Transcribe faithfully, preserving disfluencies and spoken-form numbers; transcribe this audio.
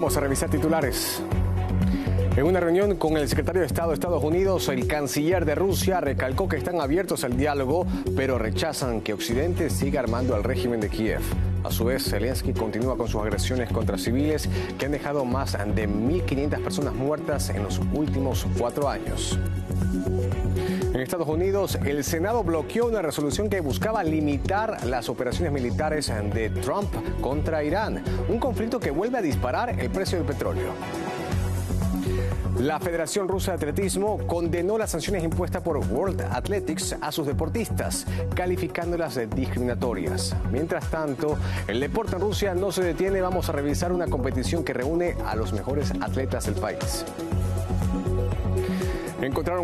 Vamos a revisar titulares. En una reunión con el secretario de Estado de Estados Unidos, el canciller de Rusia recalcó que están abiertos al diálogo, pero rechazan que Occidente siga armando al régimen de Kiev. A su vez, Zelensky continúa con sus agresiones contra civiles que han dejado más de mil quinientas personas muertas en los últimos cuatro años. En Estados Unidos, el Senado bloqueó una resolución que buscaba limitar las operaciones militares de Trump contra Irán, un conflicto que vuelve a disparar el precio del petróleo. La Federación Rusa de Atletismo condenó las sanciones impuestas por World Athletics a sus deportistas, calificándolas de discriminatorias. Mientras tanto, el deporte en Rusia no se detiene. Vamos a revisar una competición que reúne a los mejores atletas del país. Encontraron